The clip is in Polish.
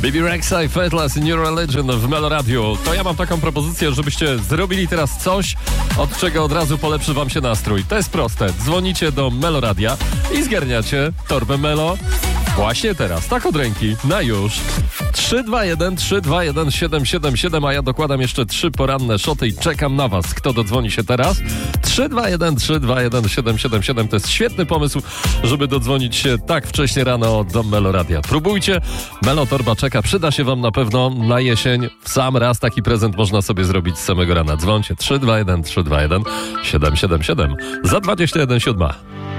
Bibi Rexa i Faithless New Religion w Melo Radio. To ja mam taką propozycję, żebyście zrobili teraz coś, od czego od razu polepszy wam się nastrój. To jest proste. Dzwonicie do Melo Radia i zgarniacie torbę Melo właśnie teraz, tak od ręki, na już. 321 321 777, a ja dokładam jeszcze 3 poranne szoty i czekam na was. Kto dodzwoni się teraz? 321 321 777 to jest świetny pomysł, żeby dodzwonić się tak wcześnie rano do Melo Radia. Próbujcie, Melo Torba czeka, przyda się wam na pewno na jesień. W sam raz taki prezent można sobie zrobić z samego rana. Dzwońcie 321 321 777 za 21 7.